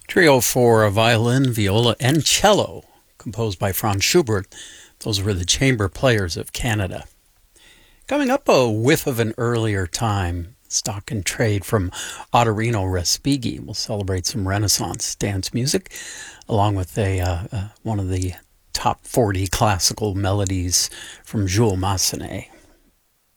Trio for a violin, viola, and cello, composed by Franz Schubert. Those were the chamber players of Canada. Coming up, a whiff of an earlier time. Stock and Trade from Ottorino Respighi. We'll celebrate some Renaissance dance music, along with one of the top 40 classical melodies from Jules Massenet.